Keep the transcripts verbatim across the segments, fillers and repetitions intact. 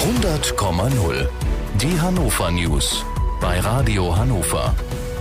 hundert Komma null. Die Hannover News bei Radio Hannover.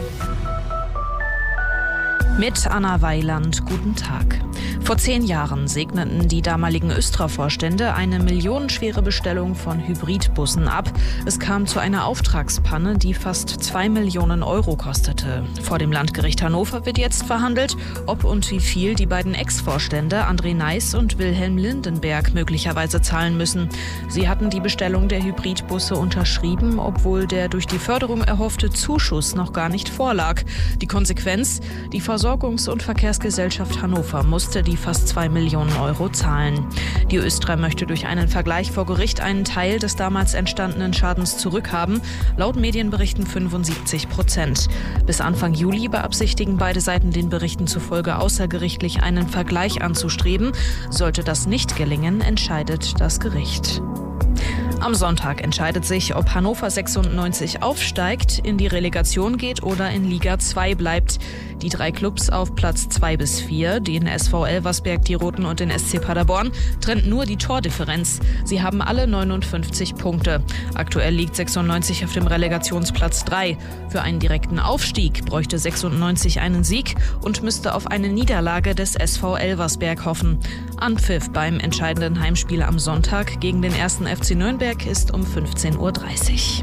Mit Anna Weiland, guten Tag. Vor zehn Jahren segneten die damaligen Östra-Vorstände eine millionenschwere Bestellung von Hybridbussen ab. Es kam zu einer Auftragspanne, die fast zwei Millionen Euro kostete. Vor dem Landgericht Hannover wird jetzt verhandelt, ob und wie viel die beiden Ex-Vorstände André Neiß und Wilhelm Lindenberg möglicherweise zahlen müssen. Sie hatten die Bestellung der Hybridbusse unterschrieben, obwohl der durch die Förderung erhoffte Zuschuss noch gar nicht vorlag. Die Konsequenz? Die Versorgungs- und Verkehrsgesellschaft Hannover musste die fast zwei Millionen Euro zahlen. Die Östra möchte durch einen Vergleich vor Gericht einen Teil des damals entstandenen Schadens zurückhaben, laut Medienberichten fünfundsiebzig Prozent. Bis Anfang Juli beabsichtigen beide Seiten den Berichten zufolge außergerichtlich einen Vergleich anzustreben. Sollte das nicht gelingen, entscheidet das Gericht. Am Sonntag entscheidet sich, ob Hannover sechsundneunzig aufsteigt, in die Relegation geht oder in Liga zwei bleibt. Die drei Clubs auf Platz zwei bis vier, den S V Elversberg, die Roten und den S C Paderborn, trennt nur die Tordifferenz. Sie haben alle neunundfünfzig Punkte. Aktuell liegt sechsundneunzig auf dem Relegationsplatz drei. Für einen direkten Aufstieg bräuchte sechsundneunzig einen Sieg und müsste auf eine Niederlage des S V Elversberg hoffen. Anpfiff beim entscheidenden Heimspiel am Sonntag gegen den ersten F C Nürnberg ist um fünfzehn Uhr dreißig.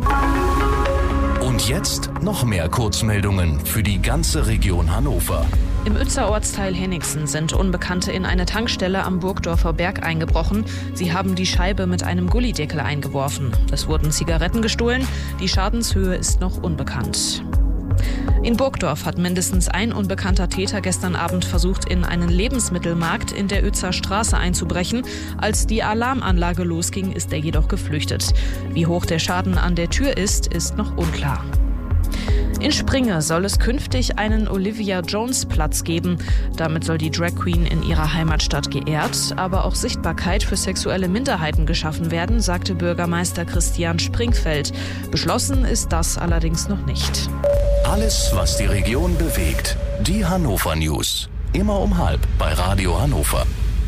Und jetzt noch mehr Kurzmeldungen für die ganze Region Hannover. Im Uetzer Ortsteil Henningsen sind Unbekannte in eine Tankstelle am Burgdorfer Berg eingebrochen. Sie haben die Scheibe mit einem Gullideckel eingeworfen. Es wurden Zigaretten gestohlen. Die Schadenshöhe ist noch unbekannt. In Burgdorf hat mindestens ein unbekannter Täter gestern Abend versucht, in einen Lebensmittelmarkt in der Uetzer Straße einzubrechen. Als die Alarmanlage losging, ist er jedoch geflüchtet. Wie hoch der Schaden an der Tür ist, ist noch unklar. In Springe soll es künftig einen Olivia Jones-Platz geben. Damit soll die Drag Queen in ihrer Heimatstadt geehrt, aber auch Sichtbarkeit für sexuelle Minderheiten geschaffen werden, sagte Bürgermeister Christian Springfeld. Beschlossen ist das allerdings noch nicht. Alles, was die Region bewegt. Die Hannover News. Immer um halb bei Radio Hannover.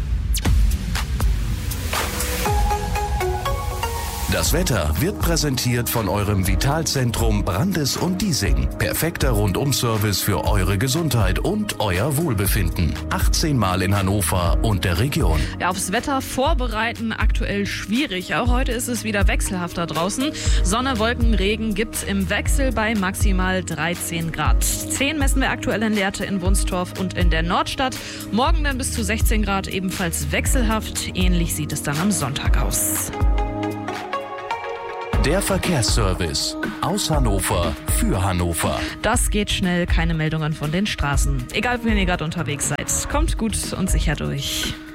Das Wetter wird präsentiert von eurem Vitalzentrum Brandes und Diesing. Perfekter Rundum-Service für eure Gesundheit und euer Wohlbefinden. achtzehn Mal in Hannover und der Region. Ja, aufs Wetter vorbereiten aktuell schwierig. Auch heute ist es wieder wechselhafter draußen. Sonne, Wolken, Regen gibt's im Wechsel bei maximal dreizehn Grad. zehn messen wir aktuell in Lehrte, in Wunstorf und in der Nordstadt. Morgen dann bis zu sechzehn Grad, ebenfalls wechselhaft. Ähnlich sieht es dann am Sonntag aus. Der Verkehrsservice aus Hannover für Hannover. Das geht schnell, keine Meldungen von den Straßen. Egal, wohin ihr gerade unterwegs seid, kommt gut und sicher durch.